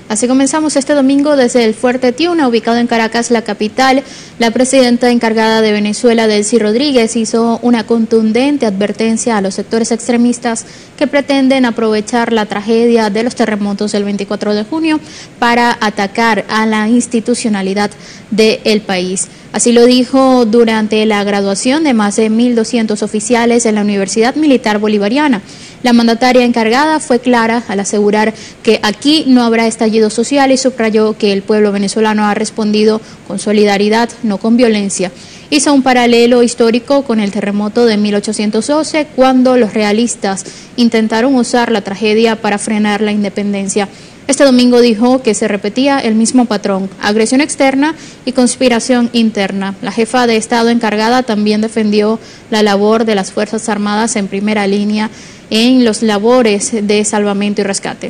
Así comenzamos este domingo desde el Fuerte Tiuna, ubicado en Caracas, la capital. La presidenta encargada de Venezuela, Delcy Rodríguez, hizo una contundente advertencia a los sectores extremistas que pretenden aprovechar la tragedia de los terremotos del 24 de junio para atacar a la institucionalidad del país. Así lo dijo durante la graduación de más de 1.200 oficiales en la Universidad Militar Bolivariana. La mandataria encargada fue clara al asegurar que aquí no habrá estallido social y subrayó que el pueblo venezolano ha respondido con solidaridad, no con violencia. Hizo un paralelo histórico con el terremoto de 1812, cuando los realistas intentaron usar la tragedia para frenar la independencia. Este domingo dijo que se repetía el mismo patrón: agresión externa y conspiración interna. La jefa de Estado encargada también defendió la labor de las Fuerzas Armadas en primera línea en los labores de salvamento y rescate.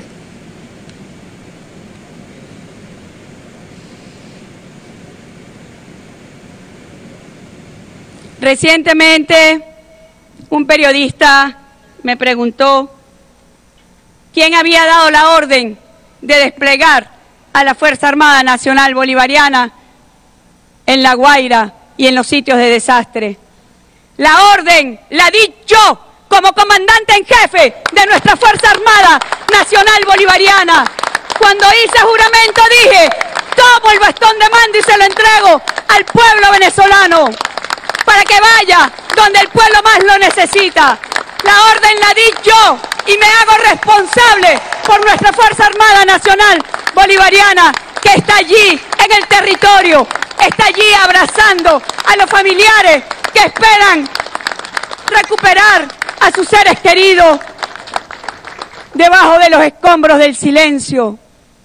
Recientemente, un periodista me preguntó quién había dado la orden de desplegar a la Fuerza Armada Nacional Bolivariana en La Guaira y en los sitios de desastre. La orden la di yo como comandante en jefe de nuestra Fuerza Armada Nacional Bolivariana. Cuando hice juramento dije: tomo el bastón de mando y se lo entrego al pueblo venezolano para que vaya donde el pueblo más lo necesita. La orden la di yo y me hago responsable por nuestra Fuerza Armada Nacional Bolivariana, que está allí en el territorio, está allí abrazando a los familiares que esperan recuperar a sus seres queridos debajo de los escombros del silencio.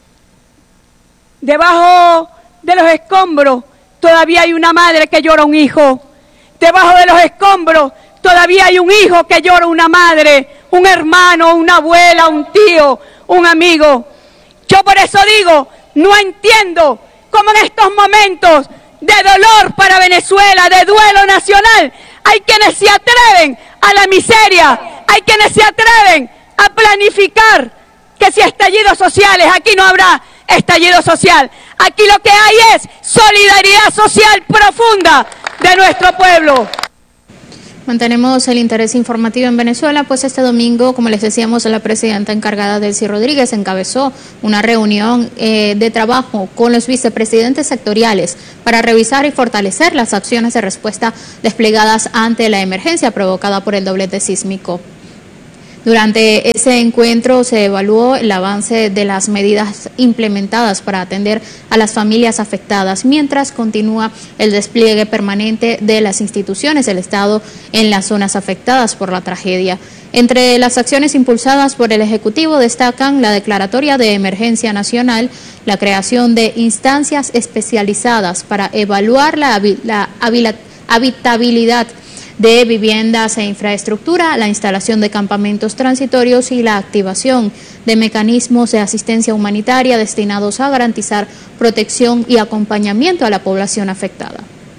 Debajo de los escombros todavía hay una madre que llora un hijo. Debajo de los escombros todavía hay un hijo que llora una madre, un hermano, una abuela, un tío, un amigo. Yo por eso digo, no entiendo cómo en estos momentos de dolor para Venezuela, de duelo nacional, hay quienes se atreven a la miseria, hay quienes se atreven a planificar que si estallidos sociales, aquí no habrá estallido social. Aquí lo que hay es solidaridad social profunda de nuestro pueblo. Mantenemos el interés informativo en Venezuela, pues este domingo, como les decíamos, la presidenta encargada, Delcy Rodríguez, encabezó una reunión de trabajo con los vicepresidentes sectoriales para revisar y fortalecer las acciones de respuesta desplegadas ante la emergencia provocada por el doblete sísmico. Durante ese encuentro se evaluó el avance de las medidas implementadas para atender a las familias afectadas, mientras continúa el despliegue permanente de las instituciones del Estado en las zonas afectadas por la tragedia. Entre las acciones impulsadas por el Ejecutivo destacan la declaratoria de emergencia nacional, la creación de instancias especializadas para evaluar la habitabilidad de viviendas e infraestructura, la instalación de campamentos transitorios y la activación de mecanismos de asistencia humanitaria destinados a garantizar protección y acompañamiento a la población afectada.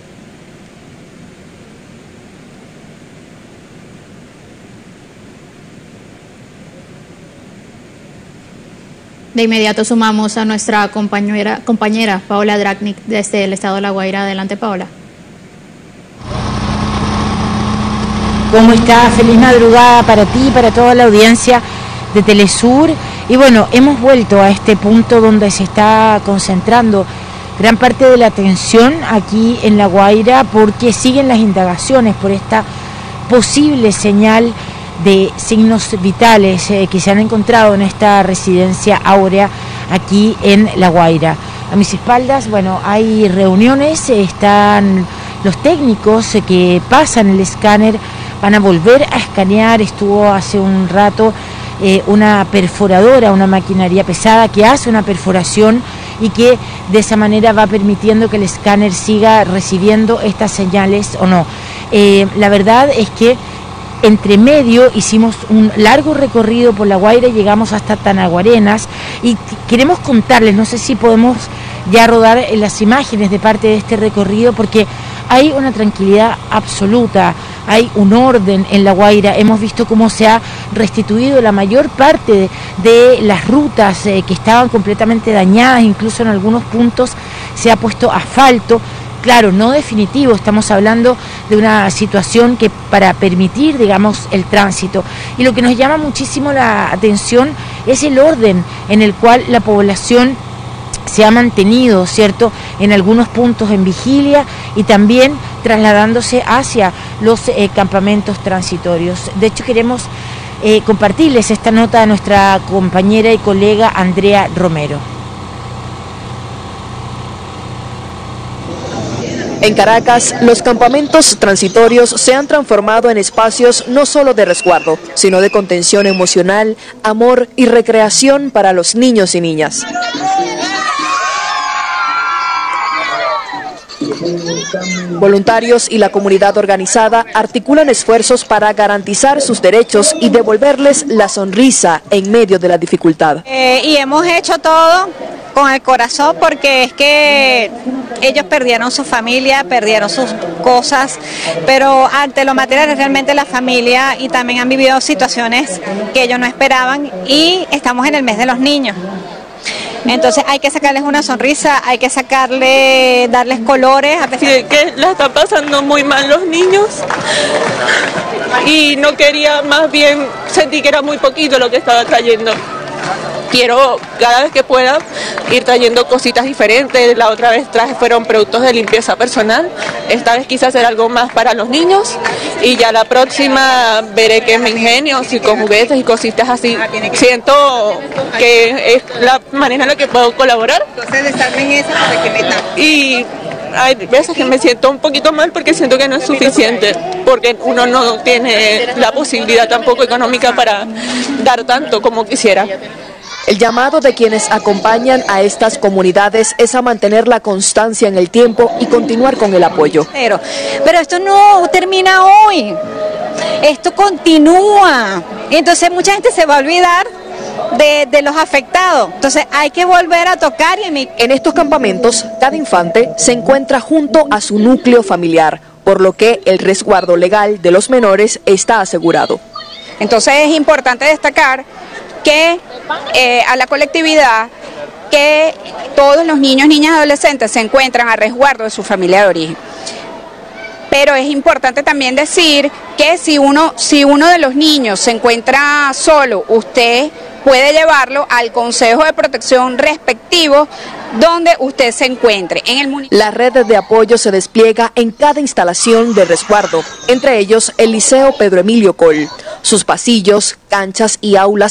De inmediato sumamos a nuestra compañera Paola Dragnik desde el estado de La Guaira. Adelante, Paola. ¿Cómo está? Feliz madrugada para ti y para toda la audiencia de Telesur. Y bueno, hemos vuelto a este punto donde se está concentrando gran parte de la atención aquí en La Guaira, porque siguen las indagaciones por esta posible señal de signos vitales que se han encontrado en esta residencia áurea aquí en La Guaira. A mis espaldas, bueno, hay reuniones, están los técnicos que pasan el escáner, van a volver a escanear. Estuvo hace un rato una perforadora, una maquinaria pesada que hace una perforación y que de esa manera va permitiendo que el escáner siga recibiendo estas señales o no. La verdad es que entre medio hicimos un largo recorrido por La Guaira y llegamos hasta Tanaguarenas y queremos contarles, no sé si podemos ya rodar las imágenes de parte de este recorrido, porque hay una tranquilidad absoluta, hay un orden en La Guaira. Hemos visto cómo se ha restituido la mayor parte de las rutas que estaban completamente dañadas, incluso en algunos puntos se ha puesto asfalto. Claro, no definitivo, estamos hablando de una situación que para permitir, digamos, el tránsito. Y lo que nos llama muchísimo la atención es el orden en el cual la población se ha mantenido, ¿cierto?, en algunos puntos en vigilia y también trasladándose hacia los campamentos transitorios. De hecho, queremos compartirles esta nota de nuestra compañera y colega Andrea Romero. En Caracas, los campamentos transitorios se han transformado en espacios no solo de resguardo, sino de contención emocional, amor y recreación para los niños y niñas. Voluntarios y la comunidad organizada articulan esfuerzos para garantizar sus derechos y devolverles la sonrisa en medio de la dificultad. Y hemos hecho todo con el corazón porque es que ellos perdieron su familia, perdieron sus cosas, pero ante lo material realmente la familia y también han vivido situaciones que ellos no esperaban y estamos en el mes de los niños. Entonces hay que sacarles una sonrisa, hay que darles colores. Sí, que la están pasando muy mal los niños y no quería, más bien sentí que era muy poquito lo que estaba trayendo. Quiero cada vez que pueda ir trayendo cositas diferentes. La otra vez fueron productos de limpieza personal. Esta vez quise hacer algo más para los niños y ya la próxima veré que me ingenio, si con juguetes y cositas así. Siento que es la manera en la que puedo colaborar. Entonces desarmen esa para que metan. Y hay veces que me siento un poquito mal porque siento que no es suficiente, porque uno no tiene la posibilidad tampoco económica para dar tanto como quisiera. El llamado de quienes acompañan a estas comunidades es a mantener la constancia en el tiempo y continuar con el apoyo. Pero esto no termina hoy, esto continúa. Entonces mucha gente se va a olvidar de los afectados. Entonces hay que volver a tocar. En estos campamentos, cada infante se encuentra junto a su núcleo familiar, por lo que el resguardo legal de los menores está asegurado. Entonces es importante destacar que a la colectividad que todos los niños, niñas y adolescentes se encuentran a resguardo de su familia de origen. Pero es importante también decir que si uno de los niños se encuentra solo, usted puede llevarlo al Consejo de Protección respectivo donde usted se encuentre. La red de apoyo se despliega en cada instalación de resguardo, entre ellos el Liceo Pedro Emilio Coll. Sus pasillos, canchas y aulas